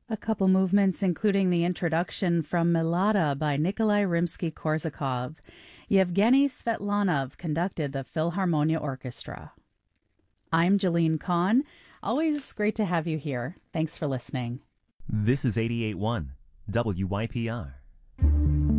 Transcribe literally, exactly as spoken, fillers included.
A couple movements, including the introduction from Milada by Nikolai Rimsky-Korsakov. Yevgeny Svetlanov conducted the Philharmonia Orchestra. I'm Jeline Kahn. Always great to have you here. Thanks for listening. This is eighty-eight point one W Y P R.